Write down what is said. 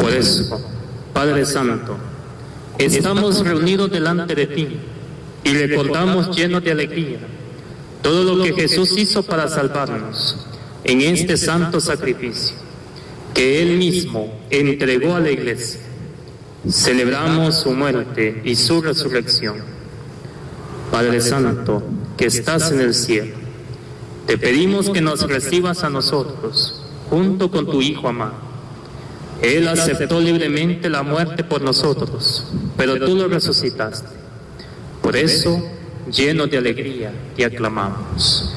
Por eso, Padre Santo, estamos reunidos delante de ti y recordamos llenos de alegría todo lo que Jesús hizo para salvarnos en este santo sacrificio que Él mismo entregó a la Iglesia. Celebramos su muerte y su resurrección. Padre Santo, que estás en el cielo, te pedimos que nos recibas a nosotros, junto con tu Hijo amado. Él aceptó libremente la muerte por nosotros, pero tú lo resucitaste. Por eso, llenos de alegría, te aclamamos.